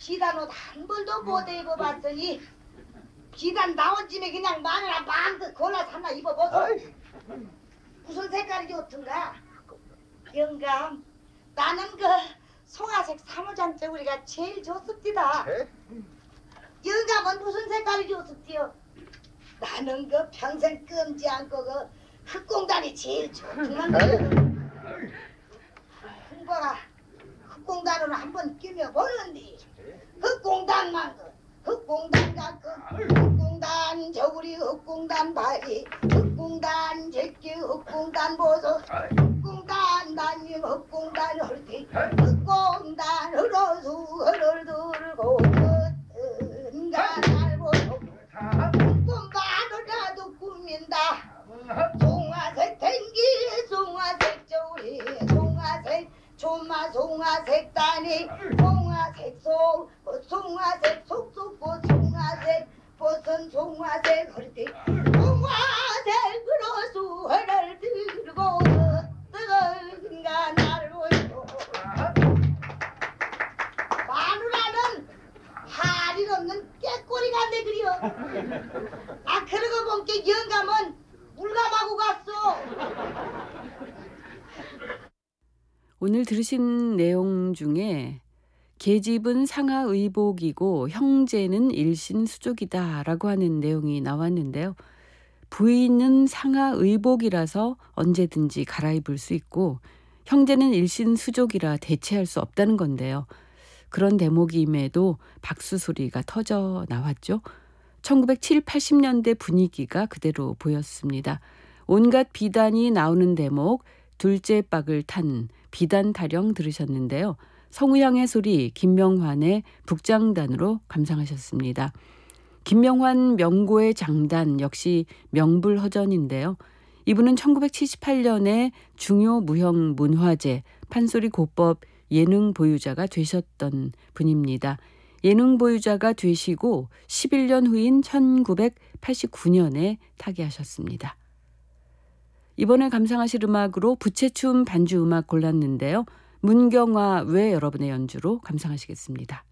비단 옷 한 벌도 못 입어봤더니 비단 나온 짐에 그냥 마누라 마음껏 골라서 하나 입어보소. 무슨 색깔이 좋던가? 영감, 나는 그 송화색 사무장째 우리가 제일 좋습니다. 영감은 무슨 색깔이 좋습디요? 나는 그 평생 끔지 않고 그 흑공단이 제일 좋구만. 흥보가 흑공단으로 한번 끼며 보는디 흑공단만 흑공단 같고 흑공단 저구리 흑공단 바위 흑공단 제끼 흑공단 보소 흑공단 단임 흑공단 헐티 흑공단 흐르수 흐를 들고 끝은가 날 보소 꿈마누라도 꾸민다 송화색 탱기 송화색 저우리 송화색 조마 송화색 단이 송화색 속 송화색 속속고 송화색 보선 송화색 허리띠 송화색 그로수 허를 들고 뜨거운가 나를 보이고 마누라는 할일 없는 깨꼬리가 내 그려. 아 그러고 본게 영감은 물감하고 갔어. 오늘 들으신 내용 중에 계집은 상하의복이고 형제는 일신수족이다 라고 하는 내용이 나왔는데요. 부인은 상하의복이라서 언제든지 갈아입을 수 있고 형제는 일신수족이라 대체할 수 없다는 건데요. 그런 대목임에도 박수 소리가 터져 나왔죠. 1970, 80년대 분위기가 그대로 보였습니다. 온갖 비단이 나오는 대목, 둘째 빡을 탄 비단 타령 들으셨는데요. 성우향의 소리 김명환의 북장단으로 감상하셨습니다. 김명환 명고의 장단 역시 명불허전인데요. 이분은 1978년에 중요 무형 문화재 판소리 고법 예능 보유자가 되셨던 분입니다. 예능 보유자가 되시고 11년 후인 1989년에 타계하셨습니다. 이번에 감상하실 음악으로 부채춤 반주 음악 골랐는데요. 문경화 외 여러분의 연주로 감상하시겠습니다.